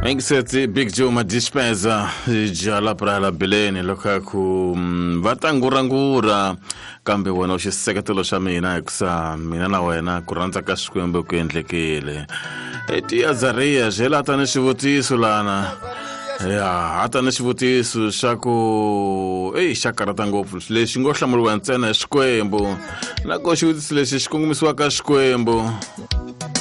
Ingiseti Big Joe Madispenza jala prala beleni lokaku vatangurangura kambe wena uxiseketelo xa mina hikusa mina na wena ku rhandza ka Xikwembu ku endlekile eti Azaria jela ta ni xivutiso lana ya ata ni xivutiso xa ku xa karata ngopfu lexi ngo hlamuriwa ntsena hi Xikwembu na ko xivutiso lexi xi kongomisiwa ka Xikwembu